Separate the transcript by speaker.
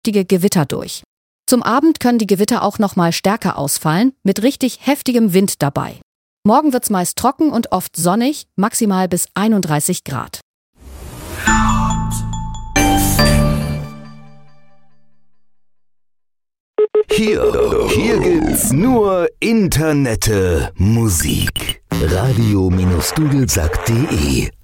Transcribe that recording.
Speaker 1: kräftige Gewitter durch. Zum Abend können die Gewitter auch nochmal stärker ausfallen, mit richtig heftigem Wind dabei. Morgen wird's meist trocken und oft sonnig, maximal bis 31 Grad.
Speaker 2: Hier gibt's nur Internette Musik. Radio-Dudelsack.de